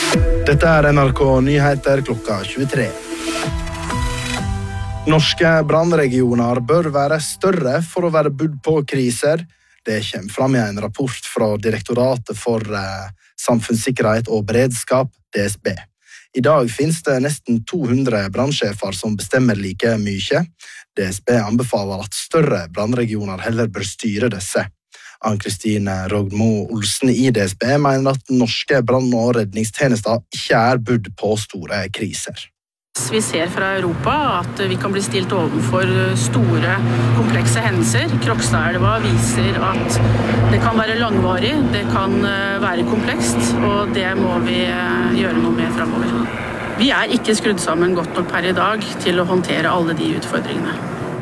Dette NRK Nyheter klokka 23. Norske brannregioner bør være større for å være budd på kriser. Det kommer fram i en rapport fra Direktoratet for samfunnssikkerhet og beredskap, DSB. I dag finnes det nesten 200 brannsjefer som bestemmer like mye. DSB anbefaler at større brannregioner heller bør styre disse. Ann-Kristine Rogmo Olsen i DSB mener at norske brann- og redningstjenester ikke er budd på store kriser. Vi ser fra Europa at vi kan bli stilt overfor store, komplekse hendelser. Krokstadelva viser at det kan være langvarig, det kan være komplekst, og det må vi gjøre noe med fremover. Vi er ikke skrudd sammen godt nok per i dag til å håndtere alle de utfordringene.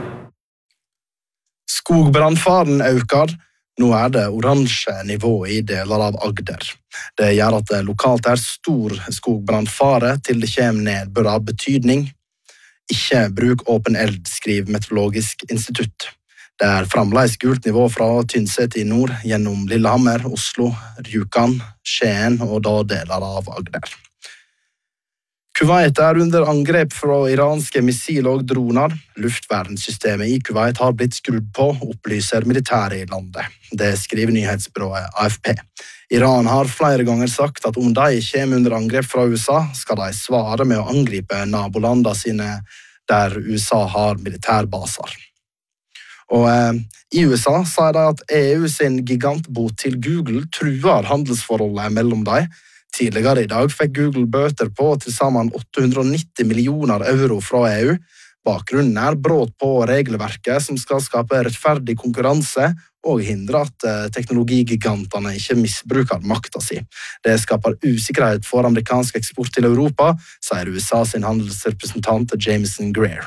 Skogbrannfaren øker. Nå er det oransje nivå i deler av Agder. Det gjør at det lokalt er stor skogbrannfare til det kommer nedbør av betydning. Ikke bruk åpen eld, skriver Meteorologisk institutt. Det er fremdeles gult nivå fra Tynset i nord, gjennom Lillehammer, Oslo, Rjukan, Skien og da deler av Agder. Kuwait er under angrep fra iranske missil og droner. Luftvernsystemet i Kuwait har blitt skrudd på, opplyser militæret i landet. Det skriver nyhetsbyrået AFP. Iran har flere ganger sagt at om de kommer under angrep fra USA, skal de svare med å angripe nabolandene sine der USA har militærbaser. Og i USA sier de at EU sin gigantbot til Google truer handelsforholdet mellom dem. Tidligere i dag fikk Google bøter på til sammen 890 millioner euro fra EU. Bakgrunnen er brudd på regelverket som skal skape rettferdig konkurranse og hindre at teknologigigantene ikke misbruker makta si. Det skaper usikkerhet for amerikansk eksport til Europa, sier USA sin handelsrepresentant Jameson Greer.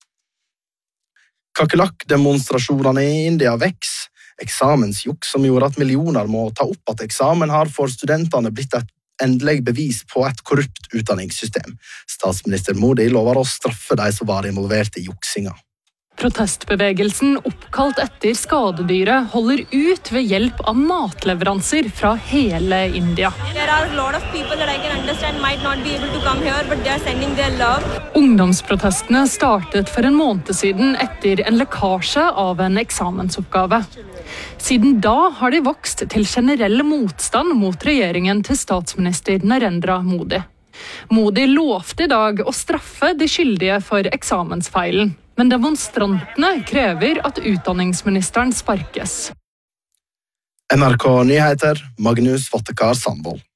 Kakerlakk-demonstrasjonene i India veks. Eksamensjuks som gjorde at millioner må ta opp at eksamen har for studentene blitt et endelig bevis på et korrupt utdanningssystem. Statsminister Modi lover å straffe de som var involvert i juksinga. Protestbevegelsen oppkalt etter skadedyret holder ut ved hjelp av matleveranser fra hele India. Ungdomsprotestene startet for en måned siden etter en lekkasje av en eksamensoppgave. Siden da har de vokst til generell motstand mot regjeringen til statsminister Narendra Modi. Modi lovte i dag å straffe de skyldige for eksamensfeilen, men demonstrantene krever at utdanningsministeren sparkes. NRK Nyheter, Magnus Vattekar Sandvold.